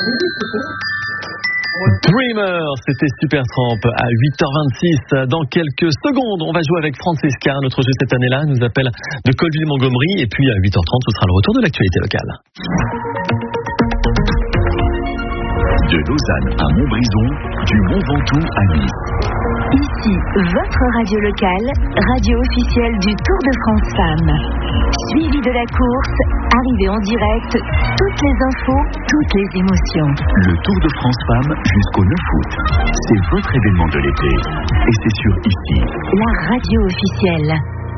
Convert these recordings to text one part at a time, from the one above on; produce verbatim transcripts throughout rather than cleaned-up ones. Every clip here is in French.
Dreamer, c'était Supertramp à huit heures vingt-six. Dans quelques secondes, on va jouer avec Francesca. Notre jeu cette année-là nous appelle de Colville-Montgomery. Et puis à huit heures trente, ce sera le retour de l'actualité locale. De Lausanne à Montbrison, du Mont Ventoux à Nice. Ici, votre radio locale, radio officielle du Tour de France Femmes. Suivi de la course, arrivée en direct, toutes les infos, toutes les émotions. Le Tour de France Femmes jusqu'au neuf août. C'est votre événement de l'été. Et c'est sur ici. La radio officielle.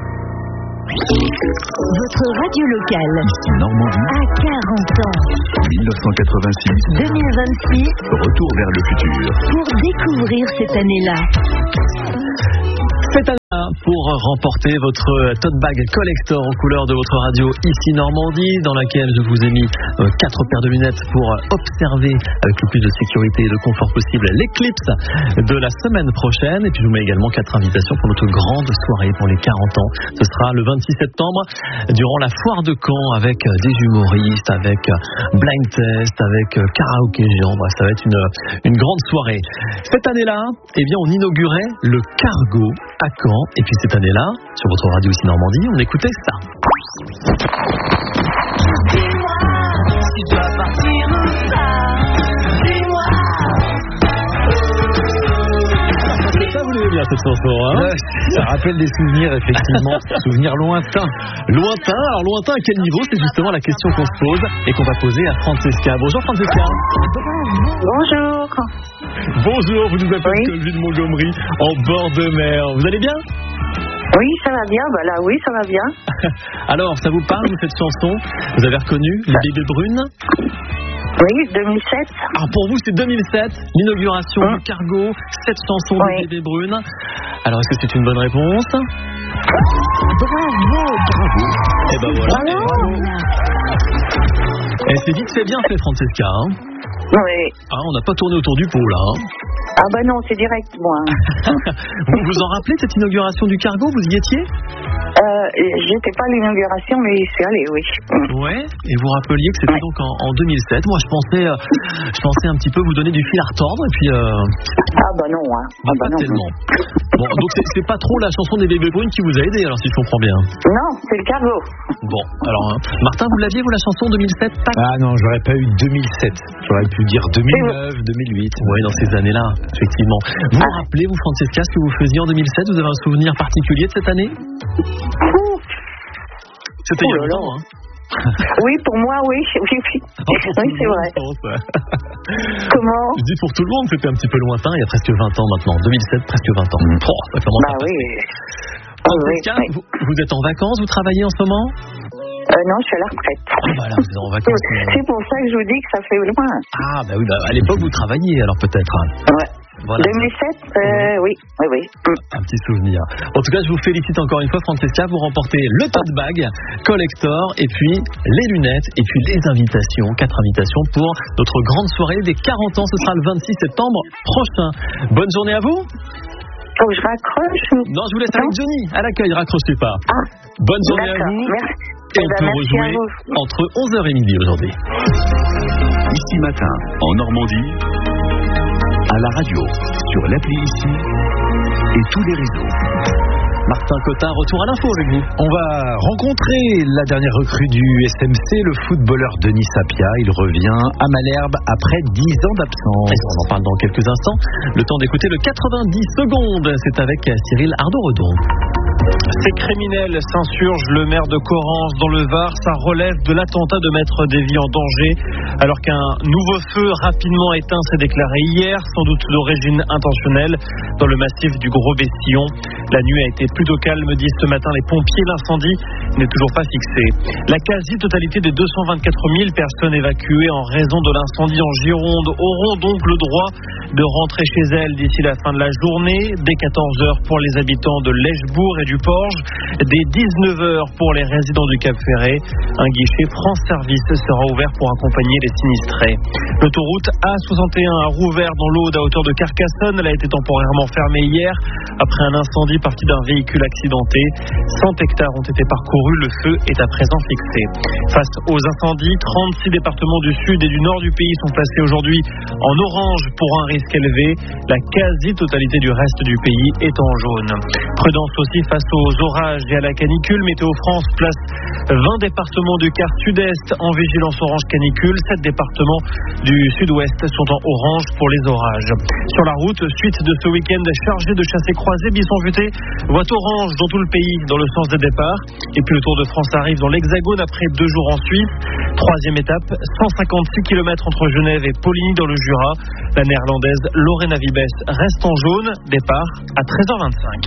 Votre radio locale. Ici Normandie. À quarante ans. dix-neuf cent quatre-vingt-six. deux mille vingt-six. Retour vers le futur. Pour découvrir cette année-là. Cette année pour remporter votre tote bag collector aux couleurs de votre radio ici Normandie, dans laquelle je vous ai mis euh, quatre paires de lunettes pour observer avec le plus de sécurité et de confort possible l'éclipse de la semaine prochaine. Et puis je vous mets également quatre invitations pour notre grande soirée pour les quarante ans. Ce sera le vingt-six septembre durant la foire de Caen avec des humoristes, avec blind test, avec karaoké géant. Bah, ça va être une, une grande soirée. Cette année-là, eh bien, on inaugurait le Cargo à Caen. Et puis cette année-là, sur votre radio ici Normandie, on écoutait ça. Dis-moi si tu dois partir ou pas. Dis-moi. Ça, vous l'aimez bien cette chanson, hein? Ça rappelle des souvenirs, effectivement. Souvenirs lointains. Lointain, alors lointain à quel niveau? C'est justement la question qu'on se pose et qu'on va poser à Francesca. Bonjour Francesca. Bonjour. Bonjour, vous nous appelez Oui. de Colville-Montgomery en bord de mer. Vous allez bien? Oui, ça va bien. Bah là, oui, ça va bien. Alors, ça vous parle, cette chanson? Vous avez reconnu les bébés brunes? Oui, deux mille sept. Alors pour vous, c'est deux mille sept, l'inauguration Hum. du Cargo, cette chanson Oui. des bébés brunes. Alors, est-ce que c'est une bonne réponse? Bravo. Et ben voilà. Bravo. Et c'est vite, c'est bien fait, Francesca. Hein, Oui. ah, on n'a pas tourné autour du pot, là. Hein. Ah bah non, c'est direct, moi. Vous vous en rappelez, cette inauguration du Cargo? Vous y étiez? Euh, j'étais pas à l'inauguration, mais j'y suis allée, oui. Ouais. Et vous rappeliez que c'était Ouais. donc en, en deux mille sept. Moi, je pensais, euh, je pensais un petit peu vous donner du fil à retordre. Et puis, euh, Ah bah non, hein. Ah bah, bah pas non. tellement. Bon, donc c'est, c'est pas trop la chanson des bébés brunes qui vous a aidé, alors si je comprends bien. Non, c'est le Cargo. Bon, alors, hein. Martin, vous l'aviez, vous, la chanson deux mille sept? Tac. Ah non, j'aurais pas eu deux mille sept. J'aurais pu dire deux mille neuf, deux mille huit. Oui, dans ces années-là, effectivement. Vous vous rappelez, vous, Francesca, ce que vous faisiez en deux mille sept? Vous avez un souvenir particulier de cette année? C'était il y a Oh là là. longtemps, hein. Oui, pour moi, oui. Oui, oui. Oui, c'est vrai. Comment? Je dis pour tout le monde, c'était un petit peu lointain, il y a presque vingt ans maintenant. deux mille sept, presque vingt ans. Oh, ça commence Bah à oui. passer. Ah oui, Francesca, oui. vous, vous êtes en vacances, vous travaillez en ce moment? Euh, non, je suis à la retraite. Ah bah là, vous êtes en vacances. mais- C'est pour ça que je vous dis que ça fait loin. Ah bah oui, bah, à l'époque vous travailliez alors peut-être. Ouais. Voilà. deux mille sept, euh, oui, oui, oui. Un petit souvenir. En tout cas, je vous félicite encore une fois, Francesca. Vous remportez le tote bag collector et puis les lunettes et puis les invitations. Quatre invitations pour notre grande soirée des quarante ans. Ce sera le vingt-six septembre prochain. Bonne journée à vous. Faut que je raccroche ou... Non, je vous laisse avec Johnny à l'accueil. Raccrochez pas. Ah, Bonne journée à d'accord, vous. merci. Et Eh on ben, peut merci à rejouer vous. entre onze heures et midi aujourd'hui. Ici matin, en Normandie, à la radio, sur l'appli ici et tous les réseaux. Martin Cotin, retour à l'info avec vous. On va rencontrer la dernière recrue du S M C, le footballeur Denis Sapia. Il revient à Malherbe après dix ans d'absence. Et on en parle dans quelques instants. Le temps d'écouter le quatre-vingt-dix secondes. C'est avec Cyril Ardo-Redon. Ces criminels s'insurgent, le maire de Corrence dans le Var, ça relève de l'attentat de Maître Davy en danger, alors qu'un nouveau feu rapidement éteint s'est déclaré hier, sans doute d'origine intentionnelle, dans le massif du Gros Vestillon. La nuit a été plutôt calme, disent ce matin les pompiers. L'incendie n'est toujours pas fixé. La quasi-totalité des deux cent vingt-quatre mille personnes évacuées en raison de l'incendie en Gironde auront donc le droit de rentrer chez elles d'ici la fin de la journée, dès quatorze heures pour les habitants de Lèchebourg et du du Porge. Dès dix-neuf heures pour les résidents du Cap-Ferret, un guichet France Service sera ouvert pour accompagner les sinistrés. L'autoroute A soixante et un a rouvert dans l'Aude à hauteur de Carcassonne. Elle a été temporairement fermée hier après un incendie parti d'un véhicule accidenté. cent hectares ont été parcourus. Le feu est à présent fixé. Face aux incendies, trente-six départements du sud et du nord du pays sont placés aujourd'hui en orange pour un risque élevé. La quasi-totalité du reste du pays est en jaune. Prudence aussi face aux orages et à la canicule. Météo France place vingt départements du quart sud-est en vigilance orange canicule. sept départements du sud-ouest sont en orange pour les orages. Sur la route, suite de ce week-end chargé de chassés croisés, Bisson-Futé, voie orange dans tout le pays dans le sens des départs. Et puis le Tour de France arrive dans l'Hexagone après deux jours en Suisse. Troisième étape, cent cinquante-six kilomètres entre Genève et Poligny dans le Jura. La néerlandaise Lorena Vibes reste en jaune. Départ à treize heures vingt-cinq.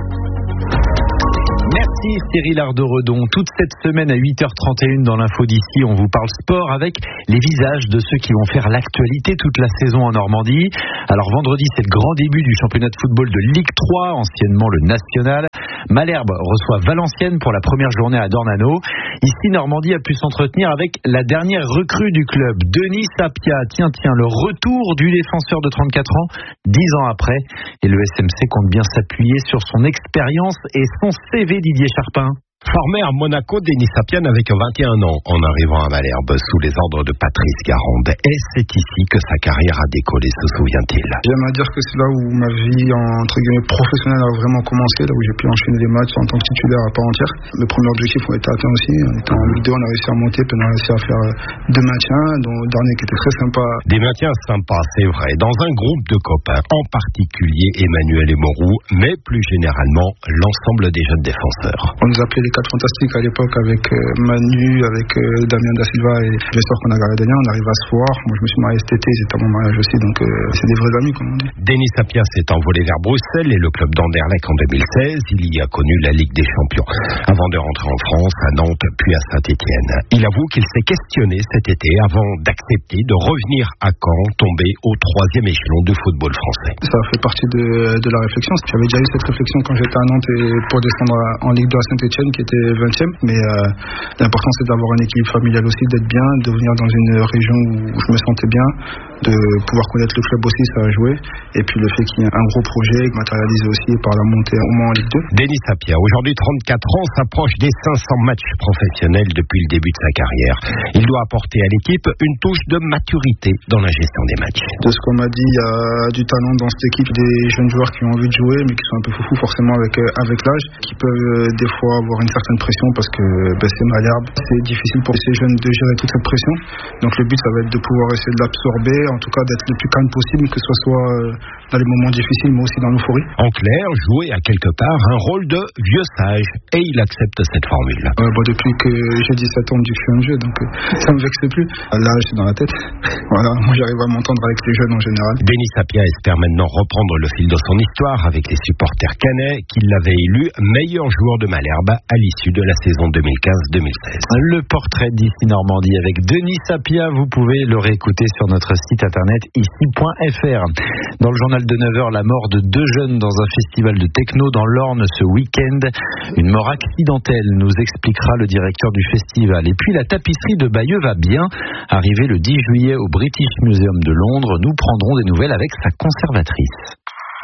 Merci Cyril Ardo-Redon. Toute cette semaine à huit heures trente et une dans l'info d'ici, on vous parle sport avec les visages de ceux qui vont faire l'actualité toute la saison en Normandie. Alors vendredi, c'est le grand début du championnat de football de Ligue trois, anciennement le National. Malherbe reçoit Valenciennes pour la première journée à Dornano. Ici, Normandie a pu s'entretenir avec la dernière recrue du club, Denis Sapia. Tiens, tiens, le retour du défenseur de trente-quatre ans, dix ans après. Et le S M C compte bien s'appuyer sur son expérience et son C V, Didier Charpin. Formé à Monaco, Denis Sapia n'avait que vingt et un ans en arrivant à Malherbe sous les ordres de Patrice Garande. Et c'est ici que sa carrière a décollé, se souvient-il. J'aime à dire que c'est là où ma vie entre guillemets professionnelle a vraiment commencé, là où j'ai pu enchaîner les matchs en tant que titulaire à part entière. Le premier objectif a été atteint aussi. On était en Ligue deux, on a réussi à monter, puis on a réussi à faire deux maintiens, dont le dernier qui était très sympa. Des maintiens sympas, c'est vrai, dans un groupe de copains, en particulier Emmanuel et Morou, mais plus généralement l'ensemble des jeunes défenseurs. On nous appelait les quatre fantastiques à l'époque avec euh, Manu, avec euh, Damien Da Silva et j'espère qu'on a gardé bien. On arrive à se voir. Moi, je me suis marié cet été, c'était à mon mariage aussi, donc euh, c'est des vrais amis, comme on dit. Denis Sapia s'est envolé vers Bruxelles et le club d'Anderlecht en deux mille seize. Il y a connu la Ligue des Champions avant de rentrer en France, à Nantes, puis à Saint-Étienne. Il avoue qu'il s'est questionné cet été avant d'accepter de revenir à Caen, tomber au troisième échelon du football français. Ça fait partie de, de la réflexion. J'avais déjà eu cette réflexion quand j'étais à Nantes et pour descendre en Ligue deux à Saint-Étienne, qui était vingtième, mais euh, l'important c'est d'avoir un équilibre familial aussi, d'être bien, de venir dans une région où je me sentais bien, de pouvoir connaître le club aussi, ça a joué, et puis le fait qu'il y ait un gros projet matérialisé aussi par la montée au moins en Ligue deux. Denis Sapia, aujourd'hui trente-quatre ans, s'approche des cinq cents matchs professionnels depuis le début de sa carrière. Il doit apporter à l'équipe une touche de maturité dans la gestion des matchs. De ce qu'on m'a dit, il y a du talent dans cette équipe, des jeunes joueurs qui ont envie de jouer, mais qui sont un peu foufous forcément avec, avec l'âge, qui peuvent euh, des fois avoir une certaine pression parce que ben, c'est Malherbe. C'est difficile pour ces jeunes de gérer toute cette pression. Donc le but, ça va être de pouvoir essayer de l'absorber, en tout cas d'être le plus calme possible, que ce soit euh, dans les moments difficiles, mais aussi dans l'euphorie. En clair, jouer à quelque part un rôle de vieux sage, et il accepte cette formule. Euh, bah, depuis que j'ai dix-sept ans, on me dit que je suis un vieux, donc euh, ça me vexe plus. L'âge, c'est dans la tête. Voilà, moi j'arrive à m'entendre avec les jeunes en général. Denis Sapia espère maintenant reprendre le fil de son histoire avec les supporters canets qui l'avaient élu meilleur joueur de Malherbe à l'issue de la saison deux mille quinze deux mille seize. Le portrait d'ici Normandie avec Denis Sapia, vous pouvez le réécouter sur notre site internet ici point f r. Dans le journal de neuf heures, la mort de deux jeunes dans un festival de techno dans l'Orne ce week-end. Une mort accidentelle, nous expliquera le directeur du festival. Et puis la tapisserie de Bayeux va bien. Arrivé le dix juillet au British Museum de Londres, nous prendrons des nouvelles avec sa conservatrice.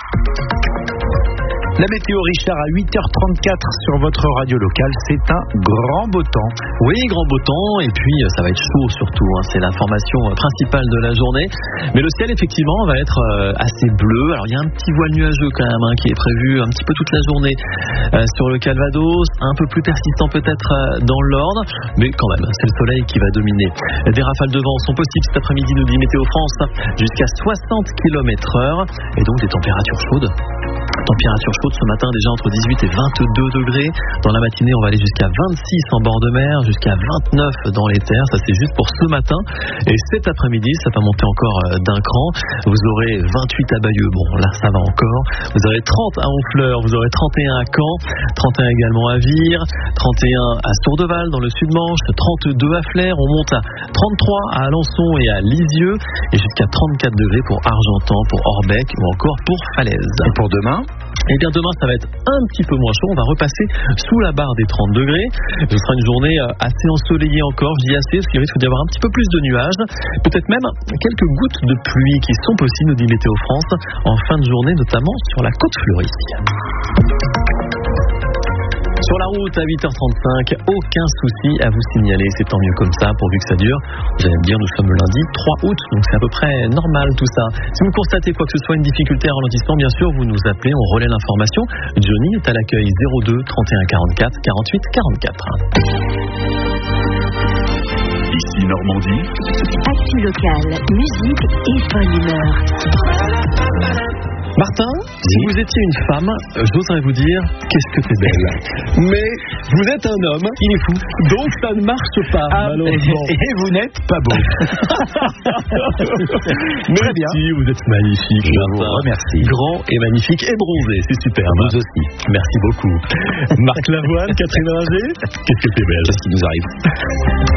La météo, Richard, à huit heures trente-quatre sur votre radio locale, c'est un grand beau temps. Oui, grand beau temps, et puis ça va être chaud surtout, hein. C'est l'information principale de la journée. Mais le ciel, effectivement, va être assez bleu. Alors il y a un petit voile nuageux quand même, hein, qui est prévu un petit peu toute la journée euh, sur le Calvados, un peu plus persistant peut-être euh, dans l'Orne, mais quand même, c'est le soleil qui va dominer. Des rafales de vent sont possibles cet après-midi, nous dit Météo France, jusqu'à soixante kilomètres heure, et donc des températures chaudes. Température chaude ce matin, déjà entre dix-huit et vingt-deux degrés. Dans la matinée, on va aller jusqu'à vingt-six en bord de mer, jusqu'à vingt-neuf dans les terres. Ça, c'est juste pour ce matin. Et cet après-midi, ça va monter encore d'un cran. Vous aurez vingt-huit à Bayeux. Bon, là, ça va encore. Vous aurez trente à Honfleur. Vous aurez trente et un à Caen. trente et un également à Vire. trente et un à Sourdeval, dans le Sud-Manche. trente-deux à Flers. On monte à trente-trois à Alençon et à Lisieux. Et jusqu'à trente-quatre degrés pour Argentan, pour Orbec ou encore pour Falaise. Et pour demain? Et bien demain ça va être un petit peu moins chaud, on va repasser sous la barre des trente degrés. Ce sera une journée assez ensoleillée encore, je dis assez parce qu'il risque d'y avoir un petit peu plus de nuages, peut-être même quelques gouttes de pluie qui sont possibles, nous dit Météo France, en fin de journée notamment sur la côte fleurie. Sur la route à huit heures trente-cinq, aucun souci à vous signaler, c'est tant mieux comme ça pourvu que ça dure. Vous allez me dire, nous sommes le lundi trois août, donc c'est à peu près normal tout ça. Si vous constatez quoi que ce soit, une difficulté, un ralentissement, bien sûr, vous nous appelez, on relaie l'information. Johnny est à l'accueil zéro deux trente et un quarante-quatre quarante-huit quarante-quatre. Ici Normandie. Actu locale, musique et bonne humeur. Martin, si vous étiez une femme, j'oserais vous dire, qu'est-ce que t'es belle. Mais vous êtes un homme, il est fou, donc ça ne marche pas, ah, malheureusement. Et, et vous n'êtes pas beau. Très bien. Si, vous êtes magnifique. Je vous remercie. Grand et magnifique et bronzé, c'est super. Vous aussi. Merci beaucoup. Marc Lavoine, Catherine Ringer, qu'est-ce que t'es belle. Qu'est-ce qui nous arrive?